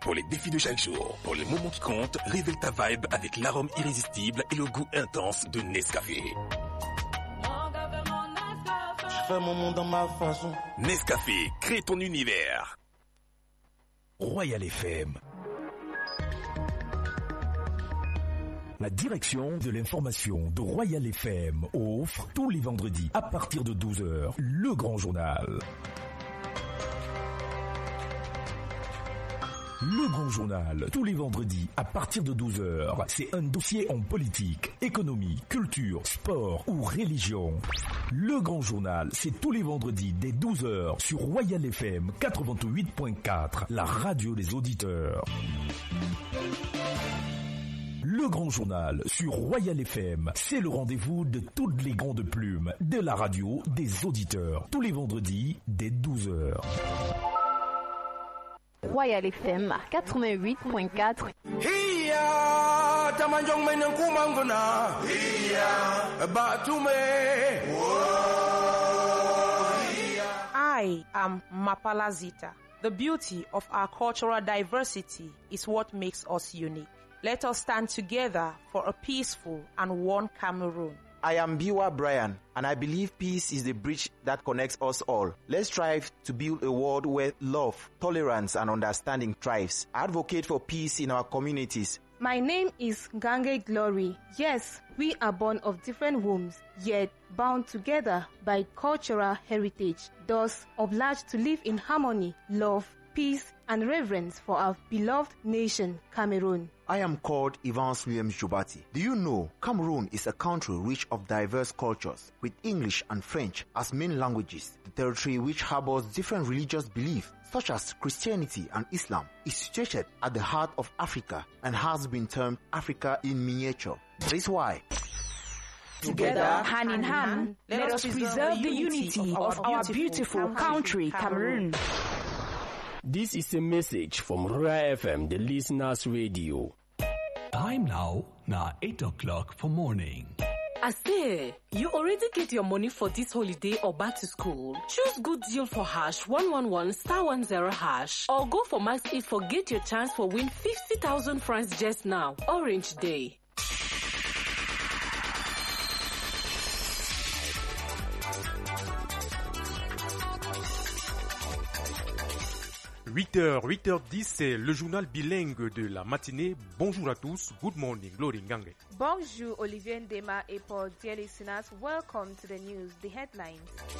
Pour les défis de chaque jour, pour les moments qui comptent, révèle ta vibe avec l'arôme irrésistible et le goût intense de Nescafé. Je fais mon monde dans ma façon. Nescafé, crée ton univers. Royal FM. La direction de l'information de Royal FM offre tous les vendredis à partir de 12h le Grand Journal. Le Grand Journal, tous les vendredis à partir de 12h, c'est un dossier en politique, économie, culture, sport ou religion. Le Grand Journal, c'est tous les vendredis dès 12h sur Royal FM 88.4, la radio des auditeurs. Le Grand Journal sur Royal FM, c'est le rendez-vous de toutes les grandes plumes de la radio des auditeurs, tous les vendredis dès 12h. Royal FM 88.4. I am Mapala Zita. The beauty of our cultural diversity is what makes us unique. Let us stand together for a peaceful and one Cameroon. I am Biwa Brian, and I believe peace is the bridge that connects us all. Let's strive to build a world where love, tolerance, and understanding thrives. Advocate for peace in our communities. My name is Gange Glory. Yes, we are born of different wombs, yet bound together by cultural heritage, thus obliged to live in harmony, love, peace, and reverence for our beloved nation, Cameroon. I am called Evans Williams Jobati. Do you know Cameroon is a country rich of diverse cultures, with English and French as main languages. The territory which harbors different religious beliefs, such as Christianity and Islam, is situated at the heart of Africa and has been termed Africa in miniature. That is why Together, hand in hand, let us preserve the unity of our beautiful country, Cameroon. This is a message from Royal FM, the listeners' radio. Time now 8 o'clock for morning. I say, you already get your money for this holiday or back to school? Choose good deal for #111*10# or go for Max It for get your chance for win 50,000 francs just now. Orange Day. 8h10, c'est le journal bilingue de la matinée. Bonjour à tous. Good morning, Glory Ngange. Bonjour, Olivier Ndema et Paul. Dear listeners, welcome to the news. The headlines.